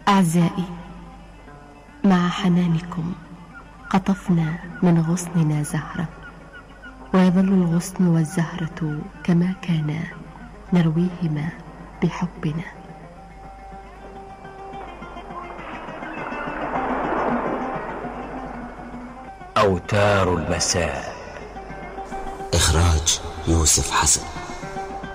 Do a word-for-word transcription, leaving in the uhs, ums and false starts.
أعزائي، مع حنانكم قطفنا من غصننا زهرة، ويظل الغصن والزهرة كما كانا نرويهما بحبنا. أوتار المساء. إخراج يوسف حسن.